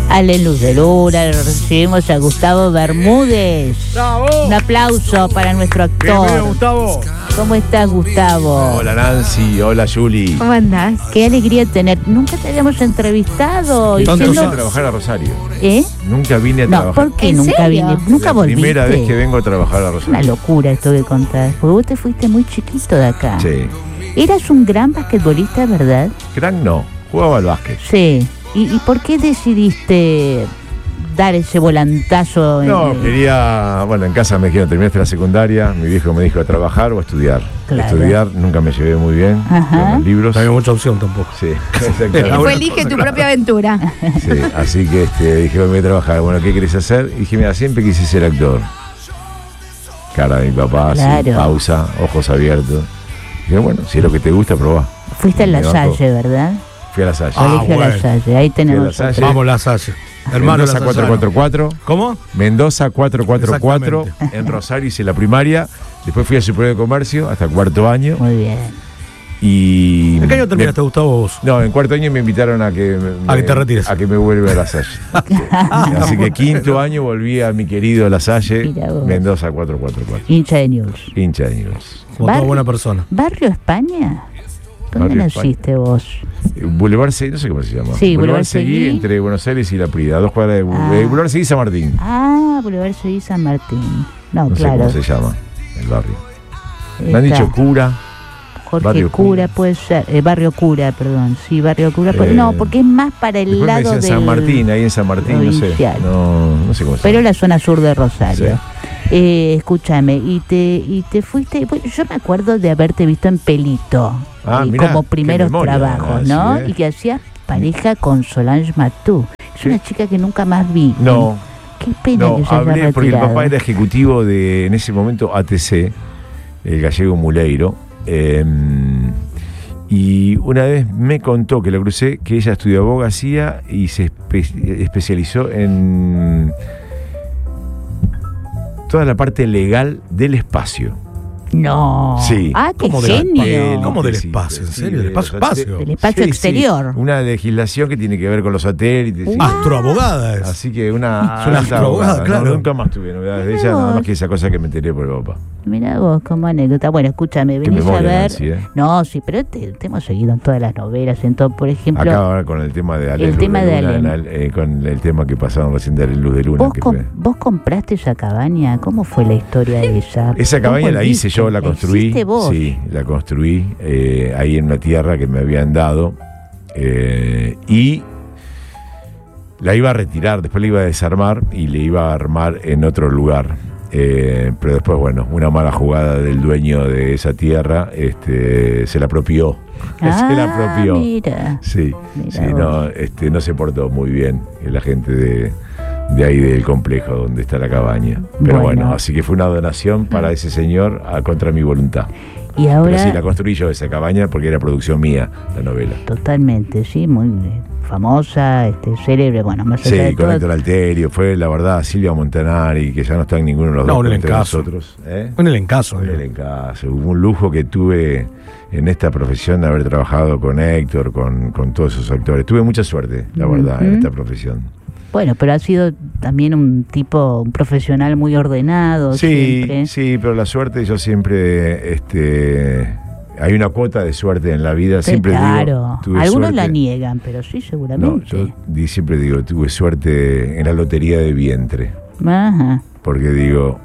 Ale Luz de Luna, recibimos a Gustavo Bermúdez. ¡Bravo! Un aplauso para nuestro actor. Bienvenido, Gustavo. ¿Cómo estás, Gustavo? Hola Nancy, hola Juli. ¿Cómo andás? Qué alegría tener. Nunca te habíamos entrevistado. Nunca Tanto vine sí. a trabajar a Rosario. ¿Eh? Nunca vine a No, trabajar. ¿por qué ¿En nunca serio? vine? Nunca La volviste. primera vez que vengo a trabajar a Una Rosario. locura esto que contás. Porque vos te fuiste muy chiquito de acá. Sí. Eras un gran basquetbolista, ¿verdad? Crack no, jugaba al básquet. Sí. ¿Y por qué decidiste dar ese volantazo? No, quería, bueno, en casa me dijeron, terminaste la secundaria, mi viejo me dijo a trabajar o a estudiar. Claro. Estudiar nunca me llevé muy bien Ajá. con los libros. No había mucha opción tampoco. Sí, exactamente. Fue elige tu propia aventura. Sí, así que dije, voy a trabajar. Bueno, ¿qué querés hacer? Y dije, mira, siempre quise ser actor. Cara de mi papá, así, Claro. pausa, ojos abiertos. Dije, bueno, si es lo que te gusta, probá. Fuiste a La Me bajó. Salle, ¿verdad? Fui a la Salle. Colegio La bueno. Salle. Ahí tenemos. Fui a La Salle. Vamos, La Salle. Hermano, Mendoza La Salle. 444. ¿Cómo? Mendoza 444. Exactamente. En Rosario hice la primaria. Después fui al Superior de Comercio hasta cuarto año. Muy bien. Y. ¿En qué año terminaste, Gustavo, vos? No, en cuarto año me invitaron a que A que te retires. A que me vuelva a La Salle. Así que quinto año volví a mi querido La Salle, Mira vos. Mendoza 444. Hincha de News. Hincha de News. Como toda Barrio- buena persona. ¿Barrio España? ¿Dónde Barrio naciste vos? Boulevard Seguí, no sé cómo se llama. Sí, Boulevard Seguí. entre Buenos Aires y La Prida, a 2 cuadras de Ah. Boulevard Seguí San Martín. Ah, Boulevard Seguí San Martín. No, No sé claro. cómo se llama el barrio. Me han Está. dicho Cura. Jorge Barrio Cura, Cura. puede ser. Barrio Cura, perdón. Sí, Barrio Cura. No, porque es más para el Después me lado decían del... San Martín, ahí en San Martín, no sé. provincial. No sé cómo se Pero llama. la zona sur de Rosario. Escúchame, y te fuiste... Bueno, yo me acuerdo de haberte visto en Pelito. Mirá, como qué primeros memoria, trabajos, Nancy, ¿no? Y que hacías pareja con Solange Matú. Es Sí. una chica que nunca más vi. No, Qué pena no, que se haya hablé porque el retirado. papá era ejecutivo de, en ese momento, ATC, el gallego Muleiro. Y una vez me contó que lo crucé, que ella estudió abogacía y se especializó en toda la parte legal del espacio. No. Sí. Ah, qué ¿Cómo genio. ¿Cómo del Sí, espacio? ¿En sí, serio? ¿Del espacio? ¿Espacio? Del espacio exterior. Una legislación que tiene que ver con los satélites. sí. Astroabogada es. Así que Es una alta astrobogada, abogada, claro. ¿no? Nunca más tuve novedades de Mirá ella, nada vos. más que esa cosa que me enteré por el papá. Mira vos, como anécdota. Bueno, escúchame, Qué venís a memoria, ver. Nancy, ¿eh? No, sí, pero te hemos seguido en todas las novelas, en todo, por ejemplo. Acá ahora con el tema de Ale el Luz tema de Luna, Ale. con el tema que pasaron recién de Ale Luz de Luna. Que fue. ¿Vos compraste esa cabaña? ¿Cómo fue la historia de esa? Esa ¿Vos cabaña la hice volviste? yo, la construí. hiciste vos? Sí, la construí ahí en una tierra que me habían dado. Y la iba a retirar, después la iba a desarmar y le iba a armar en otro lugar. Pero después, bueno, una mala jugada del dueño de esa tierra se la apropió. Se la apropió. Mira. Sí, Mira sí, vos. no se portó muy bien la gente de ahí del complejo donde está la cabaña. Pero bueno, así que fue una donación para ese señor contra mi voluntad. Y ahora. Pero sí, la construí yo esa cabaña porque era producción mía, la novela. Totalmente, sí, muy famosa, célebre, bueno, más allá de Sí, con todo. Héctor Alterio, fue la verdad Silvia Montanari, que ya no está en ninguno de los No, dos un entre elencazo. nosotros. Un elencazo. Un digo. elencazo. Hubo un lujo que tuve en esta profesión de haber trabajado con Héctor, con todos esos actores. Tuve mucha suerte, la verdad, en esta profesión. Bueno, pero ha sido también un profesional muy ordenado. Sí, siempre. sí, pero la suerte yo siempre, hay una cuota de suerte en la vida, siempre claro. digo, tuve Algunos suerte. la niegan, pero sí, No, seguramente. yo siempre digo, tuve suerte en la lotería de vientre, Ajá. porque digo,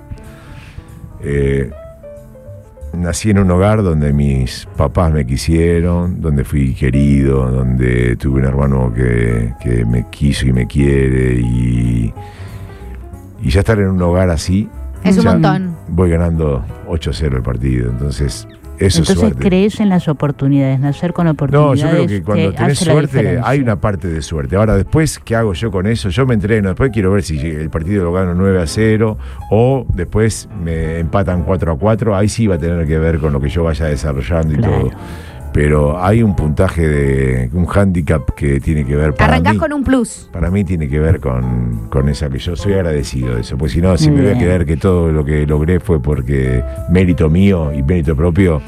nací en un hogar donde mis papás me quisieron, donde fui querido, donde tuve un hermano que me quiso y me quiere, y ya estar en un hogar así, Es un ya montón. voy ganando 8-0 el partido, entonces eso es Entonces suerte. crees en las oportunidades, nacer con No, oportunidades. yo creo que cuando tenés hace la suerte diferencia. hay una parte de suerte. Ahora, después, ¿qué hago yo con eso? Yo me entreno, después quiero ver si el partido lo gano 9-0 o después me empatan 4-4. Ahí sí va a tener que ver con lo que yo vaya desarrollando y Claro. todo. Pero hay un puntaje un hándicap que tiene que ver para Arrancás mí. con un plus. Para mí tiene que ver con esa, que yo soy agradecido de eso, porque si no, si Muy me voy a bien. creer que todo lo que logré fue porque mérito mío y mérito propio,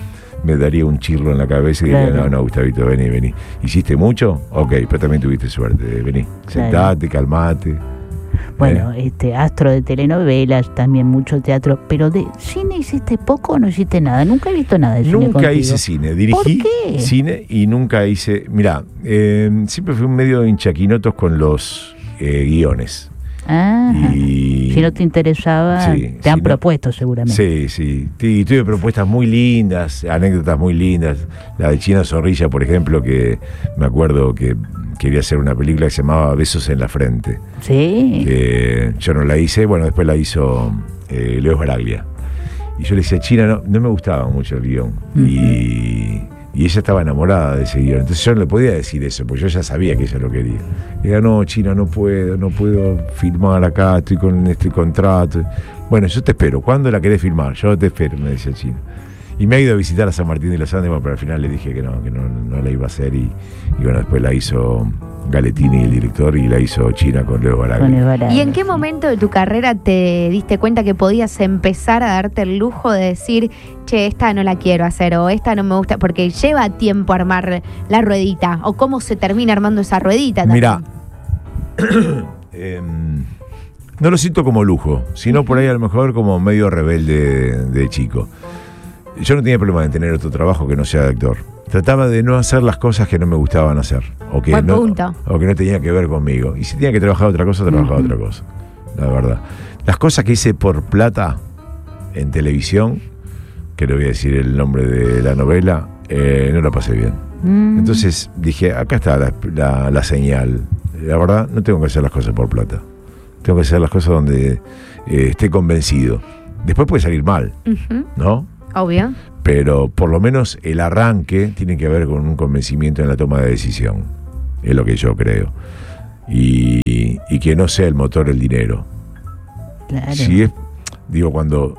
me daría un chirlo en la cabeza y diría, Claro. no, Gustavito, vení. ¿Hiciste mucho? Ok, pero también tuviste suerte, vení. Claro. Sentate, calmate. Bueno, astro de telenovelas, también mucho teatro, pero de cine hiciste poco o no hiciste nada. Nunca he visto nada de cine Nunca contigo. hice cine, dirigí ¿Por qué? cine y nunca hice... Mirá, siempre fui un medio hinchaquinotos con los guiones. Ah, Y si no te interesaba, Sí, te han si no- propuesto seguramente. Sí. Y tuve propuestas muy lindas, anécdotas muy lindas. La de China Zorrilla, por ejemplo, que me acuerdo que quería hacer una película que se llamaba Besos en la Frente. Sí. Que yo no la hice, bueno, después la hizo Leo Baraglia. Y yo le decía, China, no me gustaba mucho el guión. Y ella estaba enamorada de ese guión. Entonces yo no le podía decir eso, porque yo ya sabía que ella lo quería. Y ella, no, China, no puedo filmar acá, estoy con este contrato. Bueno, yo te espero. ¿Cuándo la querés filmar? Yo te espero, me decía China. Y me ha ido a visitar a San Martín de los Andes, bueno, pero al final le dije que no la iba a hacer. Y bueno, después la hizo Galetini, el director, y la hizo China con Leo Baraglia. Con el Baraglia, ¿Y en qué sí. momento de tu carrera te diste cuenta que podías empezar a darte el lujo de decir, che, esta no la quiero hacer o esta no me gusta? Porque lleva tiempo armar la ruedita. ¿O cómo se termina armando esa ruedita también? Mira, no lo siento como lujo, sino por ahí a lo mejor como medio rebelde de chico. Yo no tenía problema en tener otro trabajo que no sea de actor. Trataba de no hacer las cosas que no me gustaban hacer o que Buen no punto. tenía que ver conmigo. Y si tenía que trabajar otra cosa, trabajaba otra cosa. La verdad. Las cosas que hice por plata en televisión, que no voy a decir el nombre de la novela, no la pasé bien. Entonces dije, acá está la señal. La verdad, no tengo que hacer las cosas por plata. Tengo que hacer las cosas donde esté convencido. Después puede salir mal, Ujú, ¿no? obvio. Pero por lo menos el arranque tiene que ver con un convencimiento en la toma de decisión. Es lo que yo creo. Y que no sea el motor el dinero. Claro. Si es, digo, cuando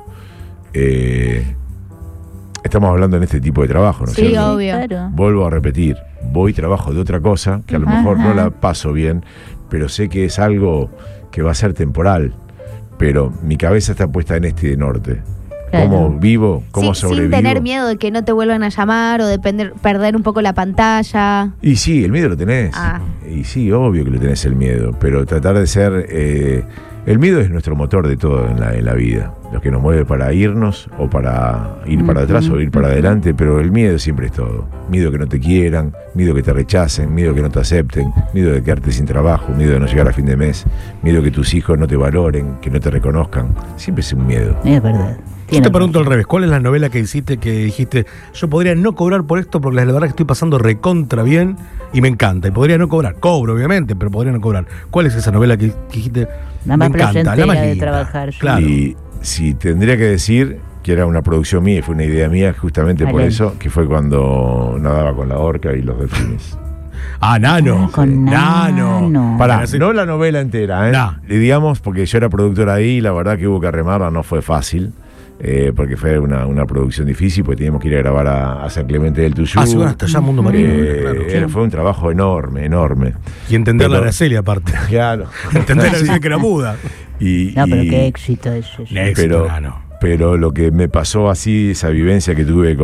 estamos hablando en este tipo de trabajo, ¿no es Sí, cierto? obvio. Claro. Vuelvo a repetir, voy y trabajo de otra cosa, que a lo mejor Ajá. no la paso bien, pero sé que es algo que va a ser temporal. Pero mi cabeza está puesta en este norte. Claro. ¿Cómo vivo? ¿Cómo Sin sobrevivo? tener miedo de que no te vuelvan a llamar o de perder un poco la pantalla. Y sí, el miedo lo tenés. Ah. Y sí, obvio que lo tenés el miedo, pero tratar de ser... el miedo es nuestro motor de todo en la vida, lo que nos mueve para irnos o para ir para atrás o ir para adelante, pero el miedo siempre es todo. Miedo que no te quieran, miedo que te rechacen, miedo que no te acepten, miedo de quedarte sin trabajo, miedo de no llegar a fin de mes, miedo que tus hijos no te valoren, que no te reconozcan. Siempre es un miedo. Es verdad. Yo Tiene te pregunto al revés, ¿cuál es la novela que hiciste que dijiste, yo podría no cobrar por esto porque la verdad que estoy pasando recontra bien y me encanta? Y podría no cobrar, cobro obviamente, pero podría no cobrar. ¿Cuál es esa novela que dijiste, La más me encanta, la placentera más de linda? trabajar, sí. Claro. Y si tendría que decir que era una producción mía y fue una idea mía justamente por Alén. eso, que fue cuando nadaba con la orca y los delfines. Ah, Nano. Ah, con Nano. Nano. Pará, Para, no la novela entera, ¿eh? No. Y digamos, porque yo era productor ahí y la verdad que hubo que remarla, no fue fácil, porque fue una producción difícil, porque teníamos que ir a grabar a San Clemente del Tuyú. Ah, sí, bueno, hasta allá Mundo Marino. Claro. Fue un trabajo enorme. Y entender la Pero- Araceli aparte. Claro. Entender la Araceli que era muda. No, pero qué éxito es eso. Éxito, pero, Nano. pero lo que me pasó así, esa vivencia que tuve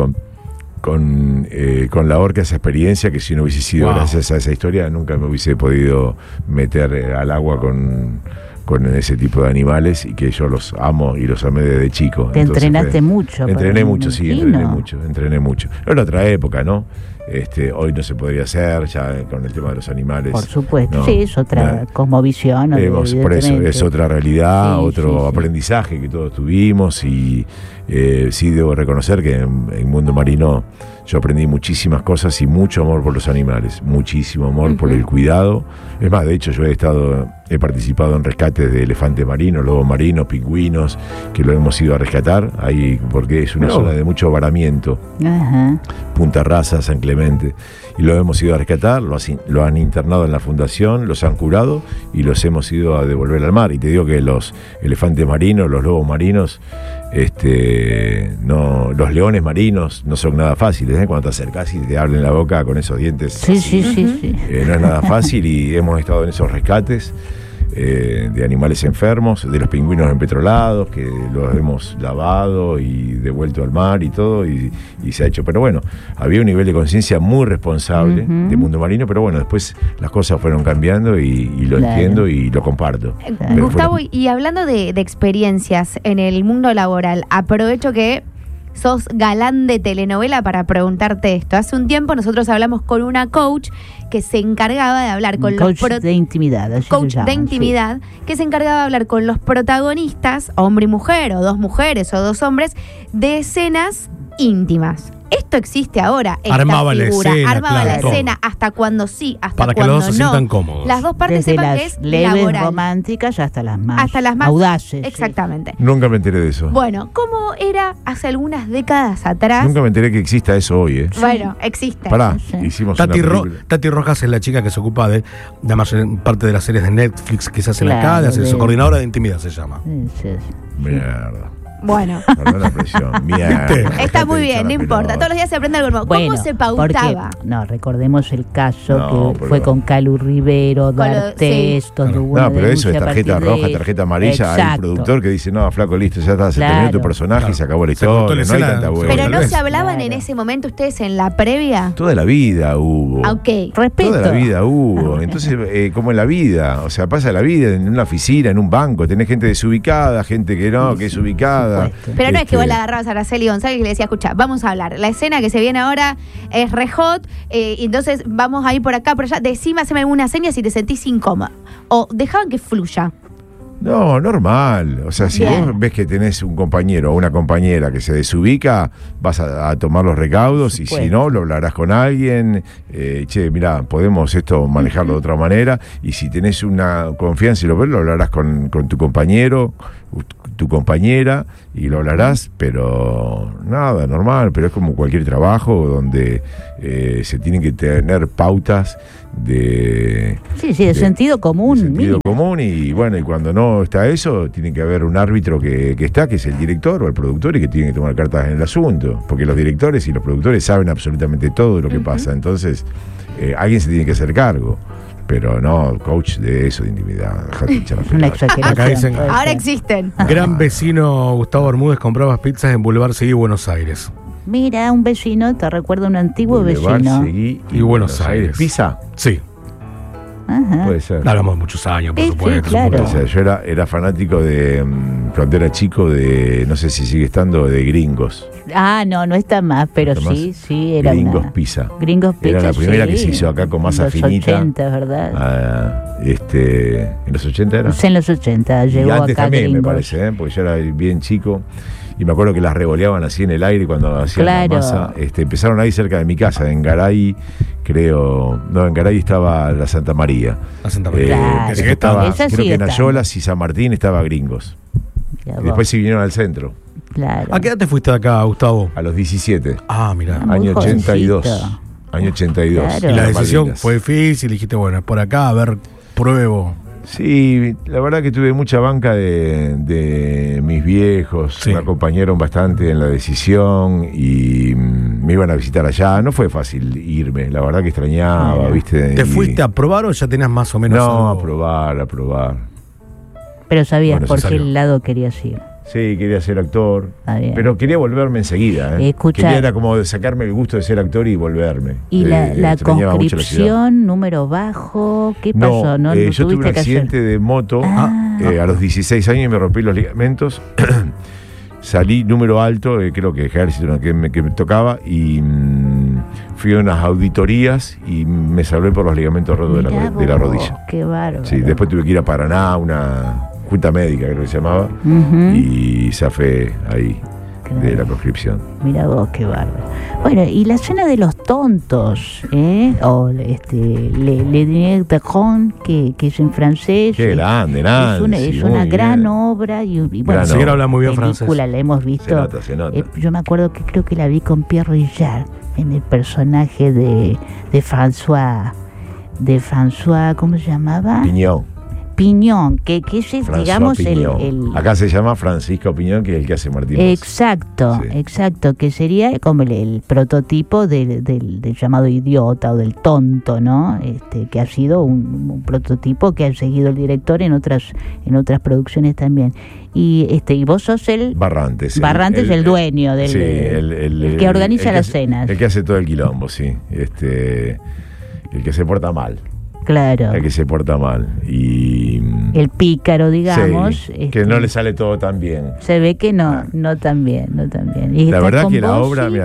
con la orca, esa experiencia, que si no hubiese sido Wow. gracias a esa historia, nunca me hubiese podido meter al agua con ese tipo de animales, y que yo los amo y los amé desde chico. Te Entonces entrenaste mucho. Entrené me mucho, sí, imagino. entrené mucho. Era otra época, ¿no? Hoy no se podría hacer, ya con el tema de los animales. Por supuesto, ¿no? sí, es otra cosmovisión. Por eso, evidentemente. es otra realidad, Sí, otro sí, sí. aprendizaje que todos tuvimos, y sí debo reconocer que en Mundo Marino yo aprendí muchísimas cosas y mucho amor por los animales, muchísimo amor por el cuidado. Es más, de hecho yo he participado en rescates de elefantes marinos, lobos marinos, pingüinos, que lo hemos ido a rescatar ahí porque es una No. zona de mucho varamiento. Ajá. Punta Rasa, San Clemente, y lo hemos ido a rescatar, lo han internado en la fundación, los han curado y los hemos ido a devolver al mar. Y te digo que los elefantes marinos, los lobos marinos, los leones marinos no son nada fáciles, ¿eh? Cuando te acercás y te abren la boca con esos dientes Sí, así, sí, sí, sí. no es nada fácil, y hemos estado en esos rescates. de animales enfermos, de los pingüinos empetrolados, que los hemos lavado y devuelto al mar y todo, y se ha hecho. Pero bueno, había un nivel de conciencia muy responsable de mundo marino, pero bueno, después las cosas fueron cambiando y lo entiendo y lo comparto. Pero Gustavo, y hablando de experiencias en el mundo laboral, aprovecho que sos galán de telenovela para preguntarte esto. Hace un tiempo nosotros hablamos con una coach que se encargaba de hablar con los coach de intimidad, así coach se llama, de intimidad, que se encargaba de hablar con los protagonistas, hombre y mujer, o dos mujeres o dos hombres, de escenas íntimas. Esto existe ahora. Esta Armaba la figura, escena, armaba la claro, escena, hasta cuando sí, hasta para que cuando los dos se no. sientan cómodos. Las dos partes desde sepan las que es leves laboral. románticas hasta las más Hasta audaces. Exactamente. nunca me enteré de eso. Bueno, ¿cómo era hace algunas décadas atrás? Nunca me enteré que exista eso hoy, ¿eh? Bueno, existe. Pará, Sí. hicimos Tati, una película. Tati Rojas es la chica que se ocupa de la mayor parte de las series de Netflix que se hacen acá, Claro, de hacer su de- coordinadora de intimidad se llama. Sí, sí. Mierda. Bueno, Perdón la presión. Mierda. ¿Viste? está Dejate muy de bien, echar no la importa. pelota. Todos los días se aprende algo nuevo. ¿Cómo Bueno, se pautaba? porque, no, recordemos el caso No, que pero- fue con Calu Rivero, Con lo- D'Artés, donde Claro. hubo una No, pero eso es denuncia a tarjeta partir de- roja, tarjeta amarilla. Hay un Exacto. productor que dice, no, flaco, listo, ya está, se Claro. terminó tu personaje y se acabó la Se cortó historia. la No hay escena, tanta se vuelta. Pero no Tal se vez. hablaban Claro. en ese momento ustedes en la previa. Toda la vida hubo. Ok. Respeto. Toda la vida hubo. Entonces, como en la vida, o sea, pasa la vida en una oficina, en un banco, tenés gente desubicada, gente que no, que es ubicada. Por supuesto. Pero no es que Este, vos la agarrabas a Araceli González y le decías, escucha, vamos a hablar. La escena que se viene ahora es re hot, y entonces vamos a ir por acá, por allá. Decime, haceme alguna seña si te sentís incómoda. O dejaban que fluya. No, normal. O sea, si Bien. vos ves que tenés un compañero o una compañera que se desubica, vas a tomar los recaudos y si supuesto. no, lo hablarás con alguien. Che, mirá, podemos esto manejarlo de otra manera. Y si tenés una confianza y lo ves, lo hablarás con tu compañero, tu compañera, y lo hablarás, pero nada, normal. Pero es como cualquier trabajo donde se tienen que tener pautas de Sí, sí, de sentido común. sentido mínimo. común, y bueno, y cuando no está eso, tiene que haber un árbitro que está, que es el director o el productor, y que tiene que tomar cartas en el asunto, porque los directores y los productores saben absolutamente todo lo que pasa, entonces alguien se tiene que hacer cargo, pero no coach de eso, de intimidad, dejate echar la Es una pelota. exageración. Acá dicen- puede Ahora ser. existen. Gran vecino Gustavo Bermúdez compraba pizzas en Boulevard Seguí, Buenos Aires. Mira, un vecino, te recuerda un antiguo Boulevard, vecino. Seguí Y Buenos Aires. ¿Pisa? Sí, Ajá. Puede ser. hablamos de muchos años, por Sí, supuesto. claro. O sea, yo era fanático de, cuando era chico, de, no sé si sigue estando, de Gringos. Ah, no está más, pero ¿Está más? sí, sí, era Gringos una... Pizza. Gringos Pizza, Era la primera que sí. se hizo acá con masa En los finita. 80, ¿verdad? ¿En los 80 era? Sí, en los 80 Y llegó antes acá también, Gringos. me parece, ¿eh? Porque yo era bien chico. Y me acuerdo que las revoleaban así en el aire cuando hacían Claro. la masa. Empezaron ahí cerca de mi casa, en Garay, creo. No, en Garay estaba la Santa María. La Santa María. Claro. Que Esa sigue estando. Esa creo sigue que en estando. Ayolas y San Martín estaba Gringos. Mirá Y vos, después sí vinieron al centro, claro. ¿A qué edad te fuiste de acá, Gustavo? a los 17. Ah, mirá. Muy Año 82. jovencito. Año 82. Claro. Y la Las decisión Malvinas. fue difícil, dijiste, bueno, es por acá, a ver, pruebo. Sí, la verdad que tuve mucha banca de mis viejos, Sí. me acompañaron bastante en la decisión y me iban a visitar allá. No fue fácil irme, la verdad que extrañaba, Claro. ¿viste? ¿Te Y- fuiste a probar o ya tenías más o menos No, algo? a probar. Pero sabías Bueno, por se qué salió. lado querías ir. Sí, quería ser actor, Está bien. pero quería volverme enseguida. Escucha. Quería era como de sacarme el gusto de ser actor y volverme. ¿Y la Extrañaba mucho la ciudad. conscripción, número bajo? ¿Qué pasó? No, yo tuve un tuviste que hacer? accidente de moto Ah. a los 16 años y me rompí los ligamentos. Salí número alto, creo que ejército que me tocaba, y fui a unas auditorías y me salvé por los ligamentos rotos de Mirá la vos, rodilla. Qué bárbaro. Sí, después tuve que ir a Paraná, una junta médica creo que se llamaba, Ujú. y zafé ahí Claro. de la proscripción. Mira vos, qué bárbaro. Bueno, y la cena de los tontos, ¿eh? O Le Dîner de Con, que es en francés. Qué grande, Nancy, Es una muy gran bien. obra y bueno, Gran Ni siquiera habla muy bien película, francés. la hemos visto. Se nota. Yo me acuerdo que creo que la vi con Pierre Richard en el personaje de François, ¿cómo se llamaba? Piñón. Piñón, que es, François digamos, Piñón. Acá se llama Francisco Piñón, que es el que hace Martín Bosch. Exacto, Sí. exacto, que sería como el prototipo del llamado idiota o del tonto, ¿no? Que ha sido un prototipo que ha seguido el director en otras producciones también. Y vos sos el Barrantes. el dueño del sí, el que organiza las cenas. El que hace todo el quilombo, sí. El que se porta mal. Claro. El que se porta mal. Y El pícaro, digamos. sí, que no le sale todo tan bien. Se ve que no tan bien. Y La está verdad con que la vos, obra, sí. mira,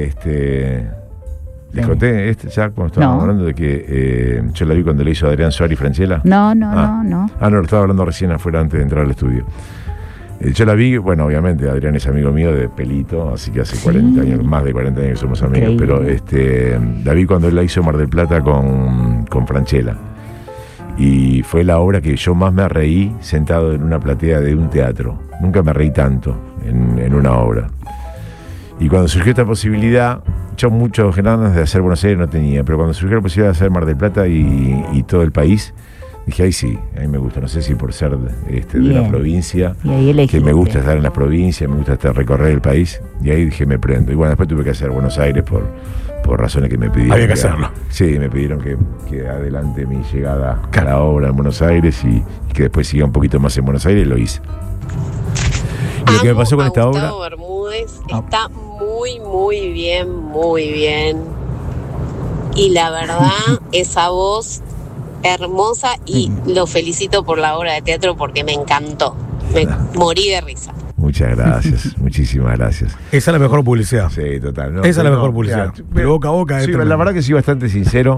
les conté ya cuando estábamos hablando de que yo la vi cuando le hizo Adrián Suárez y Franchella. No. No, lo estaba hablando recién afuera antes de entrar al estudio. Yo la vi, bueno, obviamente Adrián es amigo mío de pelito, así que hace 40 años, más de 40 años que somos amigos. Increíble. Pero la vi cuando él la hizo en Mar del Plata con Franchella. Y fue la obra que yo más me reí sentado en una platea de un teatro. Nunca me reí tanto en una obra. Y cuando surgió esta posibilidad, yo muchas ganas de hacer Buenos Aires no tenía, pero cuando surgió la posibilidad de hacer Mar del Plata y todo el país, dije, ahí sí, a mí me gusta, no sé si por ser de la provincia, Y ahí elegiste. que me gusta estar en las provincias, me gusta recorrer el país, y ahí dije, me prendo. Y bueno, después tuve que hacer Buenos Aires por razones que me pidieron. Había que hacerlo. Sí, me pidieron que adelante mi llegada a la obra en Buenos Aires y que después siga un poquito más en Buenos Aires, y lo hice. Y lo que me pasó con esta obra... Gustavo Bermúdez está muy bien. Y la verdad, esa voz hermosa, y lo felicito por la obra de teatro porque me encantó. Me morí de risa. Muchas gracias, muchísimas gracias. Esa es la mejor publicidad. Sí, total. No, Esa es la no, mejor publicidad. mira, De boca a boca. Sí, tremendo. la verdad que soy bastante sincero,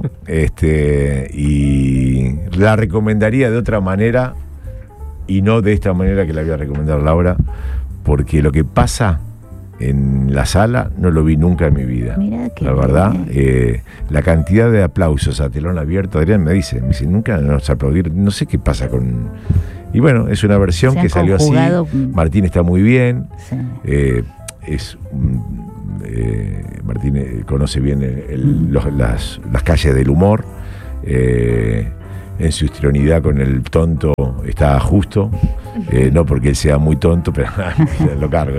y la recomendaría de otra manera y no de esta manera que la voy a recomendar Laura, porque lo que pasa en la sala no lo vi nunca en mi vida. Mirá qué la verdad, bien. la cantidad de aplausos a telón abierto, Adrián me dice, nunca nos aplaudir, no sé qué pasa con... Y bueno, es una versión Se han que salió así, conjugado. Martín está muy bien, Sí. Martín conoce bien las calles del humor, en su histrionicidad con el tonto está justo, no porque él sea muy tonto, pero yo lo cargo.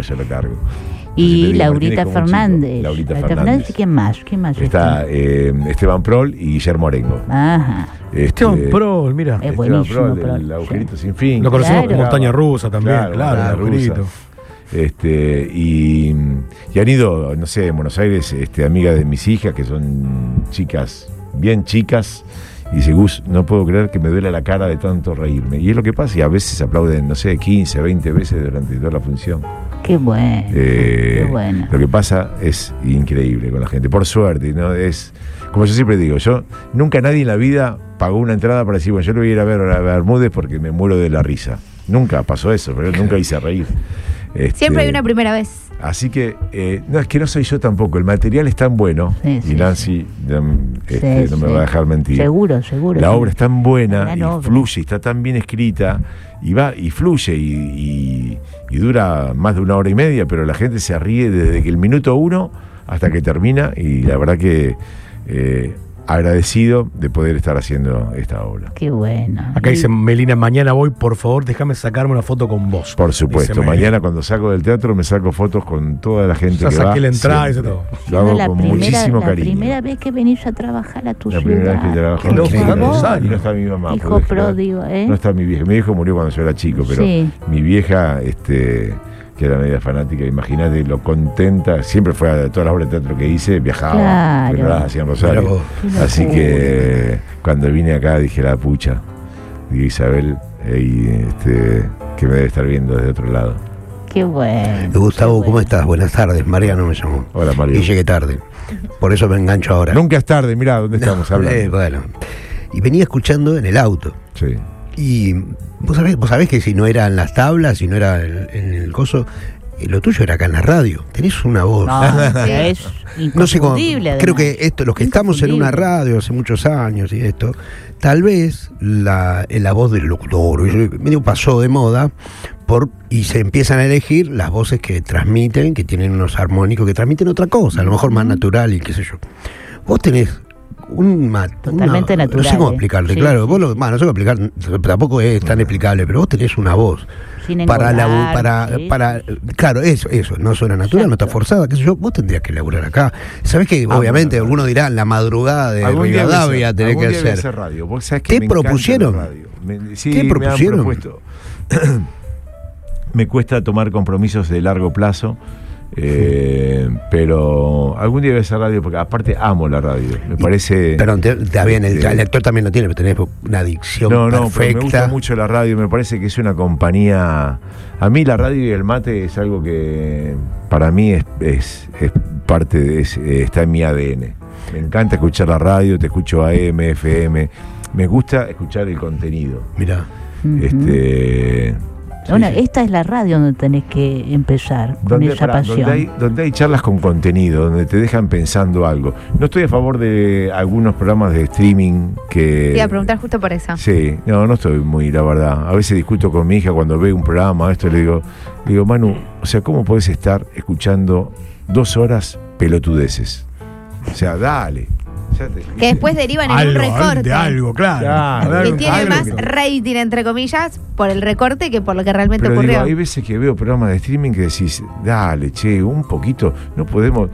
Y Martín Laurita es como un chico. Fernández. Laurita ¿Y Fernández. quién más? Está Esteban Prol y Guillermo Arengo. Ajá. Esteban Prol, mira. Es Esteban buenísimo, Prol, Prol, el sí. agujerito sin fin. Lo conocemos Claro. como Montaña Rusa también, claro, Montaña el agujerito. Rusa. Y han ido, no sé, en Buenos Aires, amigas de mis hijas, que son chicas, bien chicas, y dice, Gus, no puedo creer que me duele la cara de tanto reírme. Y es lo que pasa, y a veces aplauden, no sé, 15, 20 veces durante toda la función. Qué bueno. Qué bueno. Lo que pasa es increíble con la gente, por suerte, ¿no? Es, como yo siempre digo, yo nunca nadie en la vida pagó una entrada para decir, bueno, yo lo voy a ir a ver a Bermúdez porque me muero de la risa. Nunca pasó eso, pero nunca hice reír. Siempre hay una primera vez. Así que, no, es que no soy yo tampoco. El material es tan bueno, Sí, y sí, Nancy no Sí, me va a dejar mentir. Seguro. La obra es tan buena, Gran y obra. fluye, y está tan bien escrita, y va, y fluye, y dura más de 1 hora y media, pero la gente se ríe desde que el minuto 1 hasta que termina, y la verdad que agradecido de poder estar haciendo esta obra. Qué bueno. Acá dice Melina, mañana voy, por favor, déjame sacarme una foto con vos. Por supuesto, Dice Melina. mañana cuando salgo del teatro me saco fotos con toda la gente Ya que va. saqué la entrada y siempre. todo. Lo hago la con primera, muchísimo la cariño. primera vez que venís a trabajar a tu La ciudad. primera vez que trabajo Qué en loco, Chile. ¿no? Y no está mi mamá. Hijo porque pródigo, ¿eh? No está mi vieja. Mi viejo murió cuando yo era chico, pero Sí. mi vieja, que era media fanática, imagínate lo contenta, siempre fue a todas las obras de teatro que hice, viajaba, Claro. pero no las hacía en Rosario. Mirá vos. Qué Así locura. que cuando vine acá dije, la pucha, digo, Isabel, que me debe estar viendo desde otro lado. Qué bueno. Gustavo, qué ¿cómo bueno. estás? Buenas tardes. Mariano me llamó. Hola, Mario. Y llegué tarde. Por eso me engancho ahora. Nunca es tarde, mirá dónde estamos hablando. Bueno. Y venía escuchando en el auto. Sí. Y vos sabés que si no era en las tablas, si no era en el coso, lo tuyo era acá en la radio. Tenés una voz. No, es No sé cómo. inconfundible, Creo además. que los que estamos en una radio hace muchos años y esto, tal vez la voz del locutor medio pasó de moda y se empiezan a elegir las voces que transmiten, que tienen unos armónicos que transmiten otra cosa, a lo mejor más natural y qué sé yo. Vos tenés Totalmente natural. No sé cómo explicarte, Sí, claro. sí. Vos no sé cómo explicar, tampoco es tan explicable, pero vos tenés una voz. Sin Para engordar, sí. claro, eso, no suena natural, no está forzada, qué sé yo, vos tendrías que laburar acá. Sabés que obviamente algunos dirán la madrugada de Rivadavia tenés que hacer. Radio. ¿Vos sabés que ¿Te me encanta propusieron? la radio? Sí, ¿Qué propusieron? Me han propuesto. Me cuesta tomar compromisos de largo plazo. Pero algún día voy a hacer radio porque aparte amo la radio, me parece. Perdón, está bien, el lector también lo tiene, pero tenés una adicción perfecta. perfecta. Me gusta mucho la radio, me parece que es una compañía. A mí la radio y el mate es algo que para mí es parte de está en mi ADN. Me encanta escuchar la radio, te escucho AM, FM, me gusta escuchar el contenido. Mirá. Bueno, esta es la radio donde tenés que empezar con esa pasión. Donde hay charlas con contenido, donde te dejan pensando algo. No estoy a favor de algunos programas de streaming que... Te iba a preguntar justo por eso. Sí, no estoy muy, la verdad. A veces discuto con mi hija cuando ve un programa, esto le digo, Manu, o sea, ¿cómo podés estar escuchando 2 horas pelotudeces? O sea, dale. Que después derivan en un recorte. De algo, claro. Que tiene más rating, entre comillas, por el recorte que por lo que realmente Pero ocurrió. Hay veces que veo programas de streaming que decís, dale, che, un poquito, no podemos,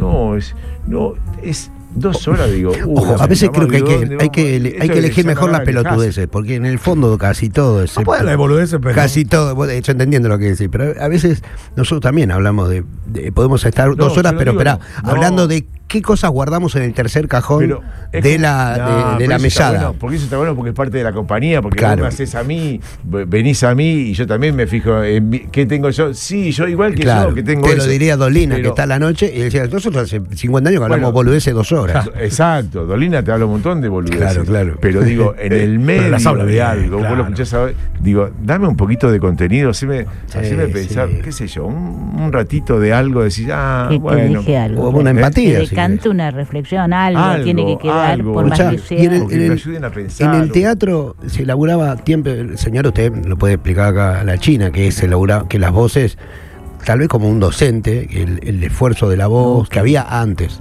es 2 horas, digo. Ojo, a veces creo que hay que elegir mejor las pelotudeces, porque en el fondo casi todo es. Puede la boludeces, pero casi todo, de hecho entendiendo lo que decís, pero a veces nosotros también hablamos de podemos estar 2 horas, pero espera, hablando de qué cosas guardamos en el tercer cajón de la mesada. Bueno, porque eso está bueno porque es parte de la compañía, porque claro. Vos me haces a mí, venís a mí y yo también me fijo en qué tengo yo. Sí, yo igual que yo, que tengo te eso. lo diría Dolina, pero, que está a la noche, y decía, nosotros hace 50 años que hablamos boludeces 2 horas. Exacto, Dolina te habla un montón de boludeces. Claro. Pero digo, en el medio las habla de bien, algo, claro. vos lo escuchás a ver, digo, dame un poquito de contenido, haceme pensar, sí. qué sé yo, un ratito de algo, decís, Que bueno. te deje algo. O una empatía. Que si decante querés. una reflexión, algo tiene que quedar, algo. por más Escuchá, que sea. y en Porque me ayuden a pensar. En el teatro se elaboraba tiempo, señor, usted lo puede explicar acá a la China, que se elaboraba, que las voces, tal vez como un docente, el esfuerzo de la voz que había antes.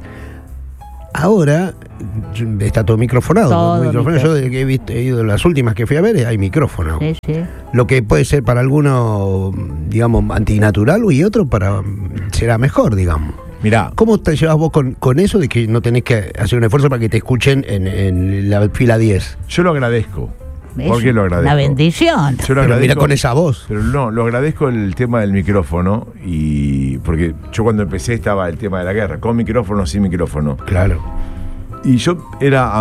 Ahora está todo microfonado. Todo Yo desde que he ido las últimas que fui a ver hay micrófono. Sí. Lo que puede ser para alguno, digamos, antinatural y otro será mejor, digamos. Mirá, ¿Cómo te llevas vos con eso de que no tenés que hacer un esfuerzo para que te escuchen en la fila 10? yo lo agradezco. Es ¿Por qué lo agradezco? una bendición. Yo lo Pero mira agradezco, con esa voz. pero no, lo agradezco el tema del micrófono y porque yo cuando empecé estaba el tema de la guerra, con micrófono, sin micrófono. Claro. Y yo era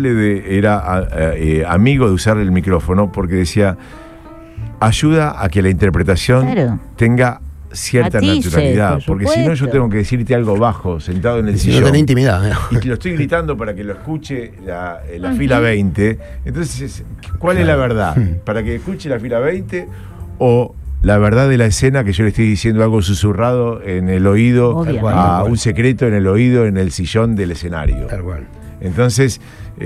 amigo de usar el micrófono porque decía, ayuda a que la interpretación Claro. tenga cierta Matices, naturalidad, por porque si no yo supuesto. tengo que decirte algo bajo, sentado en el Si no sillón. tenés intimidad. Y que lo estoy gritando para que lo escuche la fila 20. Entonces, ¿cuál es la verdad? ¿Para que escuche la fila 20 o la verdad de la escena que yo le estoy diciendo algo susurrado en el oído, Obviamente. un secreto en el oído, en el sillón del escenario? Tal cual. Entonces,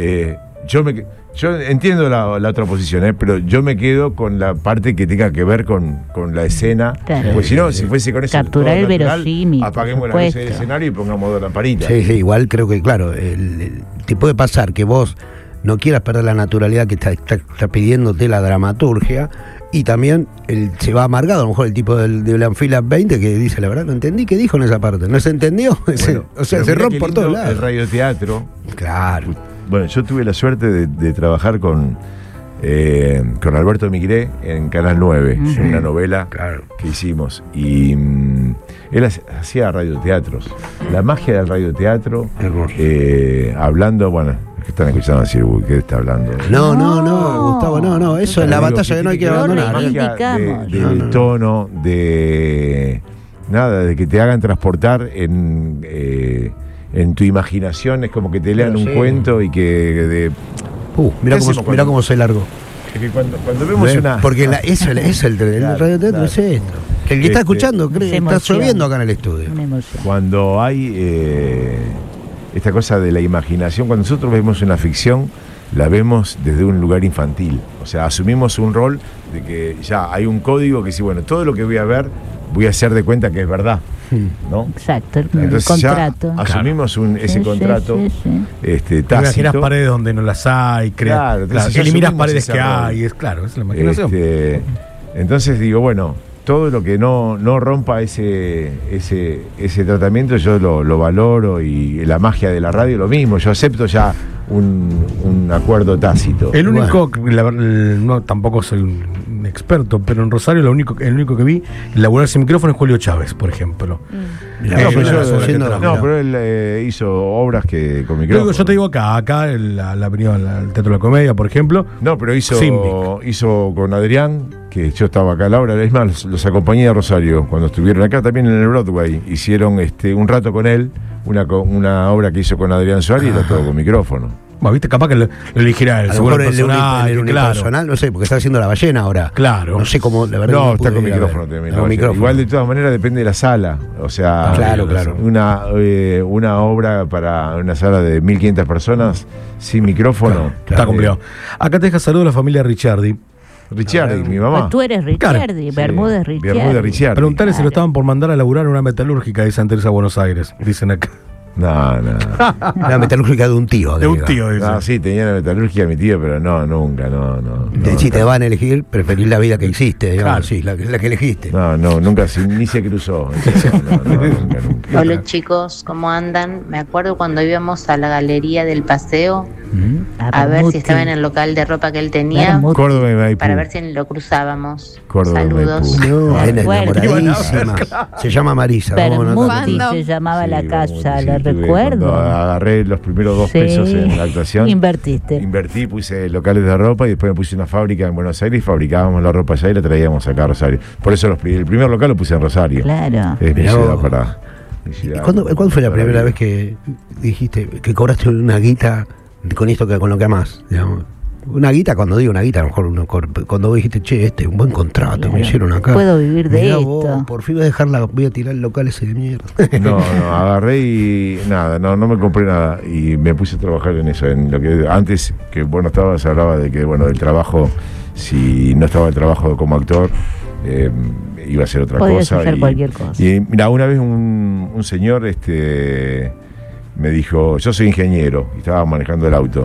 yo entiendo la otra posición, pero yo me quedo con la parte que tenga que ver con la escena. Claro. Pues si no, si fuese con eso Capturar todo el natural, verosímil, apaguemos por la luz del supuesto. escenario y pongamos 2 lamparitas. Sí, igual creo que, claro, te puede pasar que vos no quieras perder la naturalidad que está pidiéndote la dramaturgia, y también se va amargado, a lo mejor el tipo de la fila 20 que dice, la verdad, no entendí qué dijo en esa parte. ¿No se entendió? Bueno, o sea, pero se mirá rompe qué por lindo todos lados. El radioteatro. Claro. Bueno, yo tuve la suerte de trabajar con Alberto Migré en Canal 9, en una novela que hicimos. Y él hacía radioteatros. La magia del radioteatro, hablando, bueno, que están escuchando decir, uy, ¿qué está hablando? No, Gustavo, no. Eso es la batalla que no hay que abandonar. La magia reivindicamos. del tono, de que te hagan transportar en tu imaginación, es como que te lean un cuento y que Mirá cómo se largó. es que cuando vemos una... Porque eso es el radioteatro, claro. es esto. El que está escuchando cree que está emoción. lloviendo acá en el estudio. Una emoción. Cuando hay esta cosa de la imaginación, cuando nosotros vemos una ficción, la vemos desde un lugar infantil. O sea, asumimos un rol de que ya hay un código que dice, bueno, todo lo que voy a ver, voy a hacer de cuenta que es verdad. ¿no? Exacto, el Entonces ya contrato. asumimos ese Sí, contrato sí, sí. Te imaginas tácito. paredes donde no las hay, Claro, entonces ya eliminas asumimos paredes ese que rol. hay, es claro, es la imaginación. Entonces digo, bueno, todo lo que no rompa ese tratamiento yo lo valoro, y la magia de la radio lo mismo, yo acepto ya un acuerdo tácito. El único, no, tampoco soy un experto, pero en Rosario el único que vi laburar sin micrófono es Julio Chávez, por ejemplo. Mirá, No, yo pero, la haciendo- pero él hizo obras que con micrófono. Yo te digo acá la avenida al Teatro de la Comedia, por ejemplo. No, pero Simic. hizo con Adrián, que yo estaba acá a la obra, es más, los acompañé a Rosario cuando estuvieron acá también en el Broadway. Hicieron un rato con él, una obra que hizo con Adrián Suárez, y era todo con micrófono. Bueno, viste, capaz que lo elegirá A el lo seguro mejor el personal, claro. unipersonal, no sé, porque está haciendo La Ballena ahora. Claro. No sé cómo, la verdad. No, está pude con ir a ver. micrófono también. Con micrófono. Igual de todas maneras depende de la sala. O sea, Claro. una obra para una sala de 1.500 personas sin micrófono. Está complicado. Acá te deja saludo a la familia Ricciardi. Ricciardi, mi mamá. Tú eres Ricciardi, Bermúdez Ricciardi. Bermúdez Ricciardi. Preguntarle si lo estaban por mandar a laburar en una metalúrgica de Santa Teresa, Buenos Aires, dicen acá. No. La metalúrgica de un tío. De un diga. tío, dice. No, sí, tenía la metalurgia mi tío, pero no, nunca, no. Si te van a elegir, preferís la vida que existe, digamos, Claro. sí, la que elegiste. No, nunca, ni se cruzó. Nunca. Hola chicos, ¿cómo andan? Me acuerdo cuando íbamos a la galería del paseo a ver si estaba en el local de ropa que él tenía, Córdoba y Maipú. para ver si lo cruzábamos. Córdoba y Saludos. Maipú. No, Me es acuerdo. enamoradísima. Se llama Marisa. ¿cómo no? Bermuti Fandom. se llamaba la Sí, casa, sí, la tuve, recuerdo. Cuando agarré los primeros 2 Sí. pesos en la actuación. Invertiste. Invertí, puse locales de ropa y después me puse una fábrica en Buenos Aires y fabricábamos la ropa allá y la traíamos acá a Rosario. Por eso el primer local lo puse en Rosario. Claro. Es mi Mirá ciudad vos. para. mi ciudad. ¿Cuándo fue la Para primera mí. vez que dijiste que cobraste una guita con esto con lo que amás? Digamos? Una guita, cuando digo una guita, a lo mejor cuando vos dijiste, che, un buen contrato me hicieron acá. Puedo vivir de Mirá esto. vos, por fin voy a tirar el local ese de mierda. No, agarré y nada, no me compré nada y me puse a trabajar en eso, en lo que antes que se hablaba de que del trabajo, si no estaba el trabajo como actor, iba a ser otra Podías cosa. hacer cualquier cosa. Y mira, una vez un señor me dijo, yo soy ingeniero y estaba manejando el auto.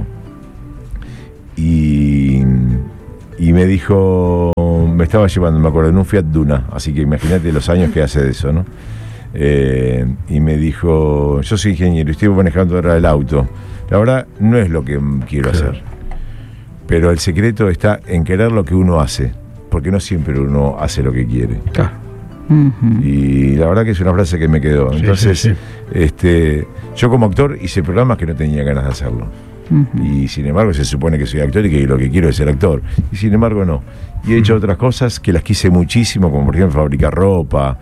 Y me dijo, me estaba llevando, me acuerdo, en un Fiat Duna, así que imagínate los años que hace de eso, ¿no? Y me dijo, yo soy ingeniero y estoy manejando ahora el auto. La verdad, no es lo que quiero hacer, pero el secreto está en querer lo que uno hace, porque no siempre uno hace lo que quiere. Ujú. Y la verdad que es una frase que me quedó. Sí, Entonces, sí. yo como actor hice programas que no tenía ganas de hacerlo. Ujú. Y sin embargo se supone que soy actor y que lo que quiero es ser actor. Y sin embargo no. Y he hecho otras cosas que las quise muchísimo, como por ejemplo fabricar ropa,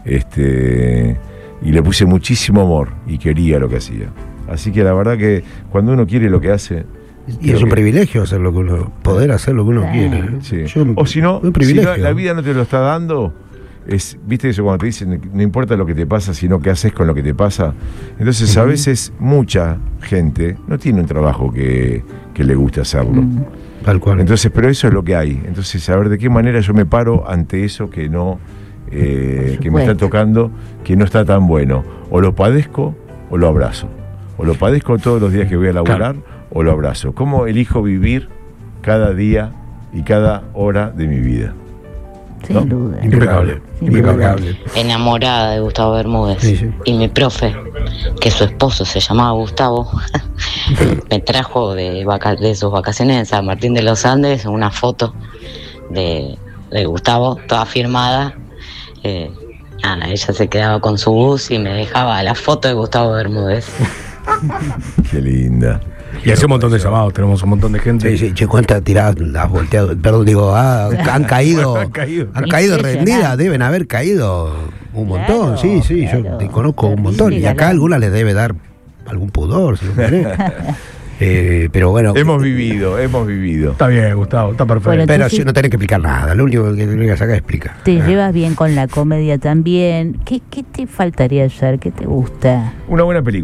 y le puse muchísimo amor y quería lo que hacía. Así que la verdad que cuando uno quiere lo que hace... Y es un privilegio hacer lo que poder hacer lo que uno Sí. quiere. ¿eh? Sí. Yo- O si no, un privilegio. la vida no te lo está dando, viste eso cuando te dicen no importa lo que te pasa, sino qué haces con lo que te pasa. Entonces a veces mucha gente no tiene un trabajo que le guste hacerlo. Tal cual. Entonces, pero eso es lo que hay. Entonces, a ver de qué manera yo me paro ante eso que no, que me está supuesto. tocando, que no está tan bueno. O lo padezco o lo abrazo. O lo padezco todos los días que voy a laburar o lo abrazo. ¿Cómo elijo vivir cada día y cada hora de mi vida? Sin ¿no? duda. Impecable. Sin duda. Impecable. Enamorada de Gustavo Bermúdez. Sí, sí. Y mi profe, que su esposo se llamaba Gustavo, me trajo de sus vacaciones en San Martín de los Andes una foto de Gustavo, toda firmada. Ella se quedaba con su bus y me dejaba la foto de Gustavo Bermúdez. Qué linda. Y hace un montón de llamados, tenemos un montón de gente. Sí, sí, che, ¿cuántas tiradas has volteado? Perdón, digo, han caído. Han caído. Han caído Impresionante. rendidas, deben haber caído un montón. Claro, Sí, sí, yo claro. te conozco un Terrible, montón. Y acá galán. alguna les debe dar algún pudor, si lo querés. Pero bueno. Hemos vivido. Está bien, Gustavo, está perfecto. Bueno, Pero entonces- si no tenés que explicar nada, lo único que tenés que sacar es explicar. Te llevas bien con la comedia también. ¿Qué te faltaría hacer? ¿Qué te gusta? Una buena película.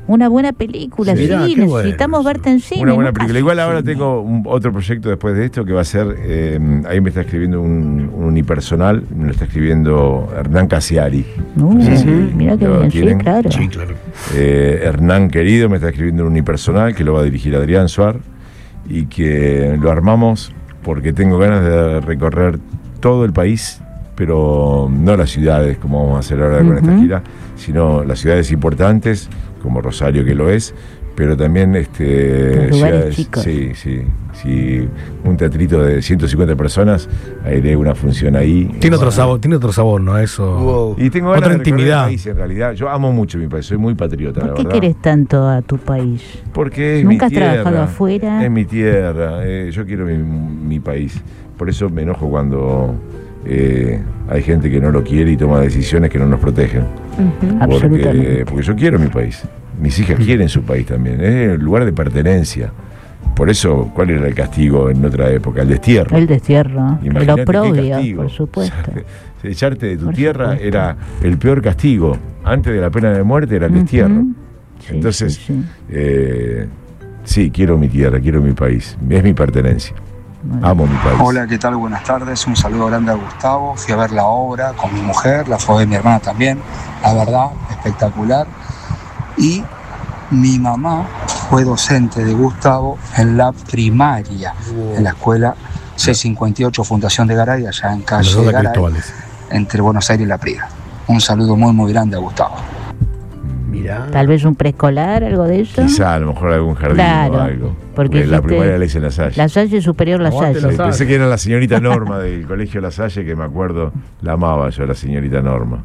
Una buena película, sí, Mirá, qué necesitamos bueno. verte en cine. Una buena ¿no? película. Igual ahora tengo otro proyecto después de esto que va a ser, ahí me está escribiendo un unipersonal, me lo está escribiendo Hernán Casiari. Mira qué lo bien, sí, tienen. claro. Sí, claro. Hernán querido me está escribiendo un unipersonal que lo va a dirigir Adrián Suar y que lo armamos porque tengo ganas de recorrer todo el país, pero no las ciudades como vamos a hacer ahora con esta gira, sino las ciudades importantes como Rosario, que lo es, pero también Los lugares ciudades, chicos. sí, un teatrito de 150 personas, haré una función ahí. Tiene otro sabor, ¿no? Eso. Wow. Y tengo ganas Otra de recorrer intimidad. el país, en realidad. Yo amo mucho mi país, soy muy patriota, la ¿Por qué verdad. quieres tanto a tu país? Porque es ¿Nunca mi has tierra. trabajado afuera? Es mi tierra, yo quiero mi país. Por eso me enojo cuando hay gente que no lo quiere y toma decisiones que no nos protegen. Absolutamente. Porque yo quiero mi país. Mis hijas quieren su país también. Es el lugar de pertenencia. Por eso, ¿cuál era el castigo en otra época? El destierro. El destierro, el Imagínate qué oprobio, castigo. por supuesto. Echarte de tu Por tierra supuesto. era el peor castigo. Antes de la pena de muerte era el destierro. Ujú. Sí, Entonces, sí, sí. Sí, quiero mi tierra, quiero mi país. Es mi pertenencia. Bueno. Amo mi país. Hola, ¿qué tal? Buenas tardes. Un saludo grande a Gustavo. Fui a ver la obra con mi mujer, la fue a ver mi hermana también. La verdad, espectacular. Y mi mamá fue docente de Gustavo en la primaria, en la escuela C58 Fundación de Garay, allá en calle Los Garay, actuales. entre Buenos Aires y La Priga. Un saludo muy, muy grande a Gustavo. Mirá. Tal vez un preescolar, algo de eso. Quizá, a lo mejor algún jardín Claro, o algo. porque la dijiste primaria la hice en La Salle. La Salle Superior La Aguante Salle. La Pensé que era la señorita Norma del colegio La Salle, que me acuerdo, la amaba yo, la señorita Norma.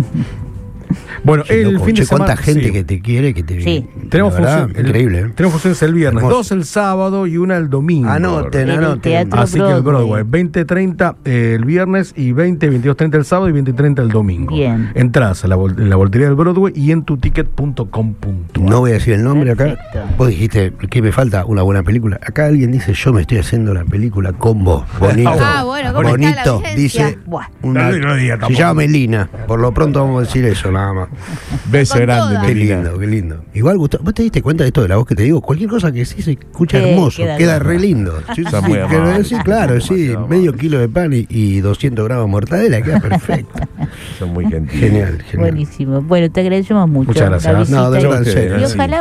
Bueno, Qué el loco. fin de Che, semana. cuánta gente sí. que te quiere, que te Sí. Tenemos la verdad, función, increíble, ¿eh? Tenemos funciones el viernes, Hermoso. 2 el sábado y una el domingo. Anoten, En el anoten. teatro. Así que el Broadway. Broadway, 20:30 el viernes y 22:30 el sábado y 20:30 el domingo. Bien. Entrás a en la voltería del Broadway y en tuticket.com.ar. No voy a decir el nombre acá. Perfecto. Vos dijiste que me falta una buena película. Acá alguien dice, yo me estoy haciendo la película con vos. Bonito. Bueno, ¿cómo está la Bonito, audiencia? dice Buah. una, No lo diga se tampoco. llama Melina. Por lo pronto vamos a decir eso, nada más. Beso Con grande, toda. Qué Melina. lindo, qué lindo. Igual, Gustavo, ¿vos te diste cuenta de esto de la voz que te digo? Cualquier cosa que sí se escucha Sí, hermoso, queda queda bien. re lindo. Sí, Está sí, muy que- amable. sí, claro, sí. Demasiado Medio amable. kilo de pan y 200 gramos de mortadela, queda perfecto. Son muy gentiles. Genial, genial. Buenísimo. Bueno, te agradecemos mucho. Muchas gracias. la visita No, de y- verdad, en serio. y Sí. ojalá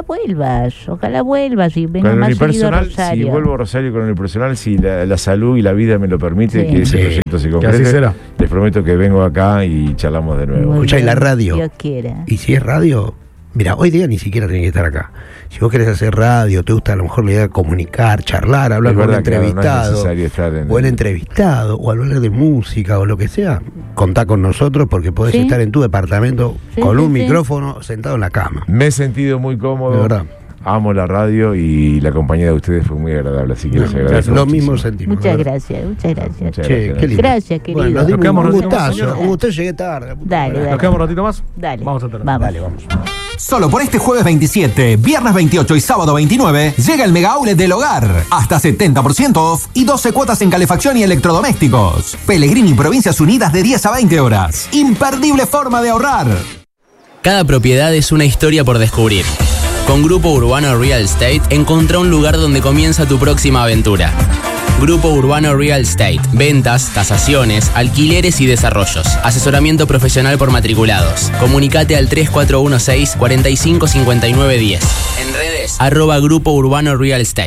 vuelvas y vengas Con el más seguido a unipersonal, Rosario. si vuelvo a Rosario con el unipersonal, si la salud y la vida me lo permite, Sí. que ese Sí. proyecto se Que concrete, así será. les prometo que vengo acá y charlamos de nuevo. Muy Escuchá, y bien, la radio. Dios quiera. Y si es radio, mira, hoy día ni siquiera tiene que estar acá. Si vos querés hacer radio, te gusta a lo mejor la idea de comunicar, charlar, hablar Es con un verdad que no es entrevistado, necesario estar en o el el- entrevistado, o hablar de música o lo que sea, contá con nosotros porque podés Sí. estar en tu departamento Sí, con sí, un sí. micrófono sentado en la cama. Me he sentido muy cómodo. De verdad. Amo la radio y la compañía de ustedes fue muy agradable, así que les agradezco. Lo muchísimo. mismo sentimos. Muchas ¿verdad? gracias, muchas gracias. Muchas Che, gracias. qué lindo. Gracias, querido. Bueno, nos Nos dimos quedamos un un ratito más, gustazo. señora. Usted llegué tarde. la puta Dale, madre. ¿Nos quedamos un ratito más? Dale. Vamos a tener. Vamos. Dale, vamos. Solo por este jueves 27, viernes 28 y sábado 29 llega el Mega Outlet del Hogar. Hasta 70% off y 12 cuotas en calefacción y electrodomésticos. Pellegrini, Provincias Unidas, de 10 a 20 horas. Imperdible forma de ahorrar. Cada propiedad es una historia por descubrir. Con Grupo Urbano Real Estate, encontrá un lugar donde comienza tu próxima aventura. Grupo Urbano Real Estate. Ventas, tasaciones, alquileres y desarrollos. Asesoramiento profesional por matriculados. Comunicate al 3416 455910. En redes, @Grupo Urbano Real Estate.